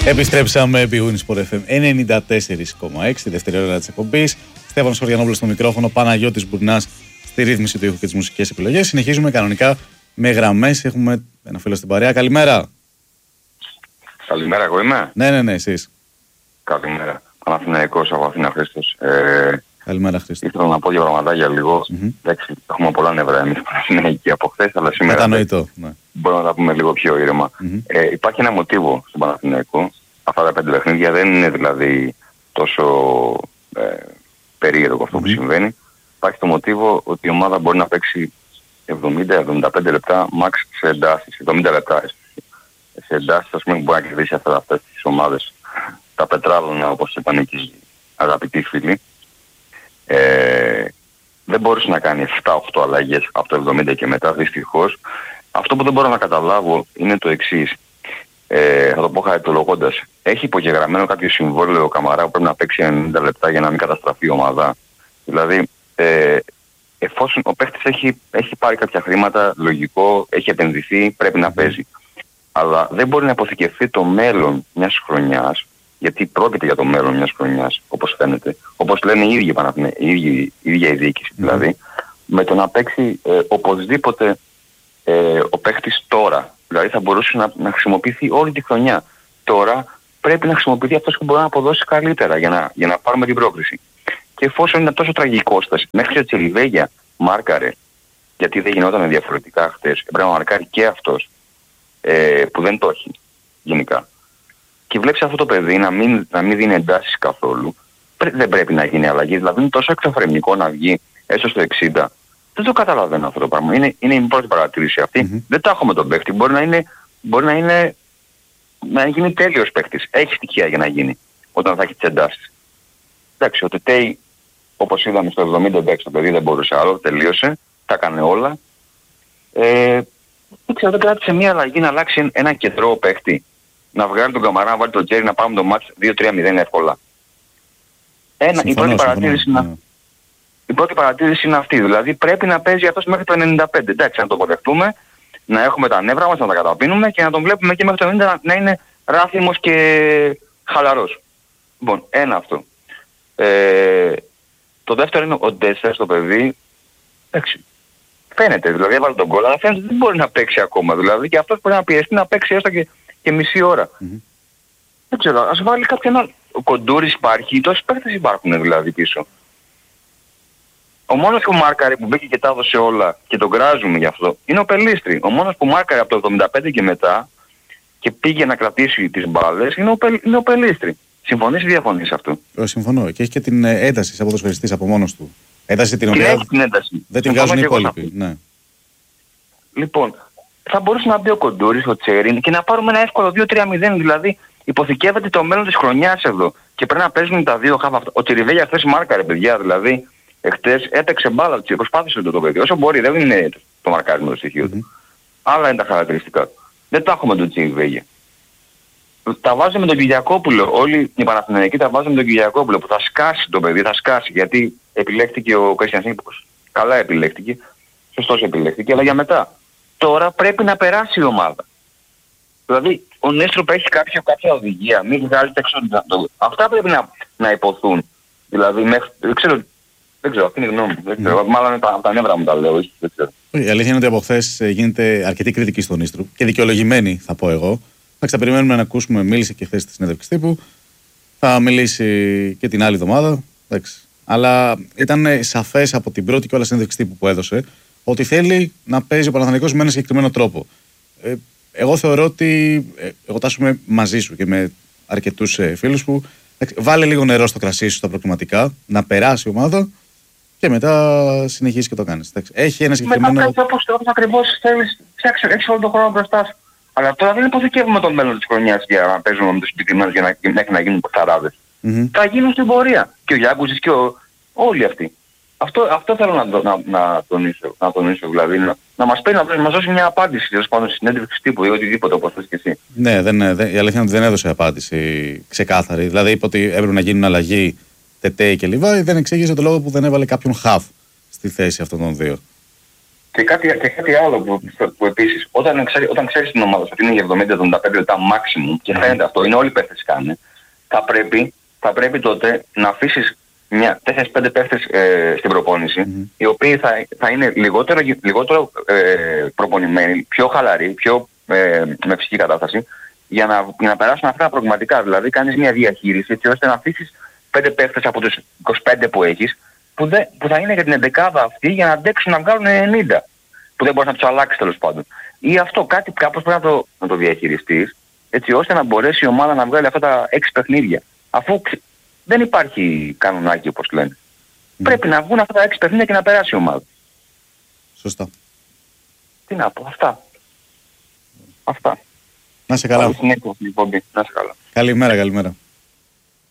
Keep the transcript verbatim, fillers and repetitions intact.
Επιστρέψαμε επί Winsport εφ εμ ενενήντα τέσσερα κόμμα έξι, δεύτερη ώρα της εκπομπής. Στέφανος Χωριανόπουλος στο μικρόφωνο, Παναγιώτης Μπουρνάς στη ρύθμιση του ήχου και τις μουσικές επιλογές. Συνεχίζουμε κανονικά με γραμμές. Έχουμε ένα φίλο στην παρέα. Καλημέρα. Καλημέρα, εγώ είμαι. Ναι, ναι, ναι, εσείς. Καλημέρα. Παναθηναϊκός από Αθήνα, Χρήστος. Ε, Καλημέρα, Χρήστο. ήθελα να πω δύο πραγματάκια λίγο. Mm-hmm. Εντάξει, έχουμε πολλά νεύρα εμείς Παναθηναϊκοί από χθες, αλλά σήμερα κατανοητό, ναι. μπορούμε να τα πούμε λίγο πιο ήρεμα. Mm-hmm. Ε, υπάρχει ένα μοτίβο στον Παναθηναϊκό. Αυτά τα πέντε παιχνίδια δεν είναι δηλαδή τόσο ε, περίεργο αυτό mm-hmm. που συμβαίνει. Υπάρχει το μοτίβο ότι η ομάδα μπορεί να παίξει εβδομήντα με εβδομήντα πέντε λεπτά max σε εντάσεις, εβδομήντα λεπτά σε εντάσεις, ας πούμε, μπορεί να κερδίσει αυτές, αυτές τις ομάδες. Τα πετράλωνα, όπως είπαν και οι αγαπητοί φίλοι. Ε, δεν μπορούσε να κάνει επτά οκτώ αλλαγές από το εβδομήντα και μετά, δυστυχώς. Αυτό που δεν μπορώ να καταλάβω είναι το εξής. Ε, θα το πω χαριτολογώντας. Έχει υπογεγραμμένο κάποιο συμβόλαιο ο Καμαρά που πρέπει να παίξει ενενήντα λεπτά για να μην καταστραφεί η ομάδα. Δηλαδή, ε, εφόσον ο παίχτης έχει, έχει πάρει κάποια χρήματα, λογικό, έχει επενδυθεί, πρέπει να παίζει. Αλλά δεν μπορεί να αποθηκευτεί το μέλλον μιας χρονιάς, γιατί πρόκειται για το μέλλον μιας χρονιάς, όπως φαίνεται, όπως λένε οι ίδιοι Παναθηναϊκοί, η ίδια η, ίδια η διοίκηση mm. δηλαδή, με το να παίξει ε, οπωσδήποτε ε, ο παίχτης τώρα. Δηλαδή θα μπορούσε να, να χρησιμοποιηθεί όλη τη χρονιά. Τώρα πρέπει να χρησιμοποιηθεί αυτός που μπορεί να αποδώσει καλύτερα για να, για να πάρουμε την πρόκριση. Και εφόσον είναι τόσο τραγικόσταση, μέχρι ο Τσελιβέγια μάρκαρε, γιατί δεν γινόταν διαφορετικά χτες, πρέπει να μαρκάρει και αυτός, ε, που δεν το έχει γενικά. Και βλέπεις αυτό το παιδί να μην, να μην δίνει εντάσεις καθόλου, πρέ, δεν πρέπει να γίνει αλλαγή. Δηλαδή είναι τόσο εξωφρενικό να βγει έστω στο εξήντα. Δεν το καταλαβαίνω αυτό το πράγμα. Είναι, είναι η πρώτη παρατήρηση αυτή. Mm-hmm. Δεν τα έχω με τον παίκτη. Μπορεί να είναι, μπορεί να είναι, να γίνει τέλειος παίκτης. Έχει στοιχεία για να γίνει όταν θα έχει τις εντάσεις. Εντάξει, ο Τετέι, όπως είδαμε στο εβδομήντα, εντάξει, το παιδί δεν μπορούσε άλλο, τελείωσε, τα έκανε όλα. Ε, δεν ξέρω, δεν κράτησε μια αλλαγή να αλλάξει ένα κεντρό παίκτη. Να βγάλει τον Καμαρά, να βάλει τον Τζέρι, να πάμε το μάτς δύο τρία μηδέν εύκολα. Ένα, συμφωνώ, η, πρώτη παρατήρηση συμφωνώ, είναι, η πρώτη παρατήρηση είναι αυτή. Δηλαδή πρέπει να παίζει αυτός μέχρι το ενενήντα πέντε. Εντάξει, να το αποδεχτούμε, να έχουμε τα νεύρα μας, να τα καταπίνουμε και να τον βλέπουμε και μέχρι το ενενήντα να, να είναι ράθιμος και χαλαρός. Λοιπόν, ένα αυτό. Ε, το δεύτερο είναι ο Ντέσσερ στο παιδί. Εντάξει. Φαίνεται, δηλαδή έβαλε τον γκολ, αλλά φαίνεται ότι δεν μπορεί να παίξει ακόμα. Δηλαδή και αυτός μπορεί να πιεστεί να παίξει έστω και, και μισή ώρα. Mm-hmm. Δεν ξέρω, ας βάλει κάποιον άλλο. Ο Κοντούρης υπάρχει, τόσοι παίκτες υπάρχουν δηλαδή πίσω. Ο μόνος που μάρκαρε που μπήκε και τα έδωσε όλα και τον κράζουμε γι' αυτό είναι ο Πελίστρη. Ο μόνος που μάρκαρε από το εβδομήντα πέντε και μετά και πήγε να κρατήσει τις μπάλες είναι ο, Πελ, είναι ο Πελίστρη. Συμφωνείς ή διαφωνείς αυτό? Ε, συμφωνώ. Και έχει και την ένταση σαν ποδοσφαιριστής από μόνος του. Ένταση την οποία την ένταση. δεν την βγάζουν οι υπόλοιποι. Ναι. Λοιπόν, θα μπορούσε να μπει ο Κοντούρης, ο Τσέριν και να πάρουμε ένα εύκολο δύο τρία μηδέν. Δηλαδή υποθηκεύεται το μέλλον της χρονιάς εδώ. Και πρέπει να παίζουν τα δύο χάφα αυτά. Ο Τσιριβέλια χθες μάρκαρε, παιδιά, δηλαδή εχθές έπαιξε μπάλα του, προσπάθησε το, το παιδί. Όσο μπορεί, δεν είναι το μαρκάρισμα το στοιχείο του. Mm-hmm. Άλλα είναι τα χαρακτηριστικά του. Δεν τα έχουμε τον Τσιριβέλια. Τα βάζουμε με τον Κυριακόπουλο. Όλοι οι Παναθηναϊκοί τα βάζουν με τον Κυριακόπουλο που θα σκάσει το παιδί, θα σκάσει. Γιατί επιλέχθηκε ο Κριστιανσίνη, καλά επιλέχθηκε, σωστός επιλέχθηκε, αλλά για μετά. Τώρα πρέπει να περάσει η ομάδα. Δηλαδή, ο Νέστροπ έχει κάποια, κάποια οδηγία, μην βγάζετε έξω. Αυτά πρέπει να, να υποθούν. Δηλαδή, μέχρι, δεν ξέρω, δεν ξέρω, αυτή είναι η γνώμη μου. Δεν ξέρω, mm. μάλλον τα, τα νεύρα μου τα λέω, δεν ξέρω. Η αλήθεια είναι ότι από χθες γίνεται αρκετή κριτική στον Νέστροπ και δικαιολογημένη, θα πω εγώ. Θα περιμένουμε να ακούσουμε, μίλησε και χθες στη συνέντευξη τύπου, θα μιλήσει και την άλλη εβδομάδα. Αλλά ήταν σαφές από την πρώτη και όλα συνέντευξη τύπου που έδωσε ότι θέλει να παίζει ο Παναθηναϊκός με ένα συγκεκριμένο τρόπο. Ε, εγώ θεωρώ ότι, ε, εγώ τάσσομαι μαζί σου και με αρκετούς ε, φίλους που βάλε λίγο νερό στο κρασί σου στα προκριματικά, να περάσει η ομάδα και μετά συνεχίσει και το κάνεις. Έχει ένα συγκεκριμένο... Μετά κάνεις όπως, όπως ακριβώς θέλεις, έχεις όλο τον χρόνο μπροστά σου. Αλλά τώρα δεν υποθηκεύουμε το μέλλον της χρονιάς για να παίζουμε με τους συγκεκριμένους για να, μέχρι να γίνουν πορταράδες. Mm-hmm. Θα γίνουν στην πορεία. Και ο Γιάκουσης και ο, όλοι αυτοί. Αυτό, αυτό θέλω να, να, να τονίσω. Να τονίσω δηλαδή. Να, να μας πει, να, να μας δώσει μια απάντηση τέλος πάντων στη συνέντευξη τύπου ή οτιδήποτε όπως θες και εσύ. Ναι, δεν, δεν, η αλήθεια είναι ότι δεν έδωσε απάντηση ξεκάθαρη. Δηλαδή είπε ότι έπρεπε να γίνουν αλλαγή Τετέι και Λιβάη, δεν εξήγησε το λόγο που δεν έβαλε κάποιον χαφ στη θέση αυτών των δύο. Και κάτι, και κάτι άλλο που, που επίσης, όταν, ξέρει, όταν ξέρεις την ομάδα σου ότι είναι για εβδομήντα με εβδομήντα πέντε λεπτά maximum και φαίνεται αυτό, είναι όλοι οι παίχτες κάνουν, θα πρέπει, θα πρέπει τότε να αφήσεις τέσσερα πέντε παίχτες ε, στην προπόνηση, mm-hmm. οι οποίοι θα, θα είναι λιγότερο, λιγότερο ε, προπονημένοι, πιο χαλαροί, πιο ε, με ψυχική κατάσταση, για να, για να περάσουν αυτά πραγματικά. Δηλαδή κάνεις μια διαχείριση έτσι ώστε να αφήσεις πέντε παίχτες από τους είκοσι πέντε που έχεις, που, δε, που θα είναι για την εντεκάδα αυτή για να αντέξουν να βγάλουν ενενήντα. Που δεν μπορείς να τους αλλάξεις τέλος πάντων. Ή αυτό κάτι κάπως πρέπει να το, να το διαχειριστείς, έτσι ώστε να μπορέσει η ομάδα να βγάλει αυτά τα έξι παιχνίδια. Αφού δεν υπάρχει κανονάκι όπως λένε. Mm. Πρέπει να βγουν αυτά τα έξι παιχνίδια και να περάσει η ομάδα. Σωστά. Τι να πω, αυτά. Αυτά. Να σε καλά. Να σε καλά. Καλημέρα, καλημέρα.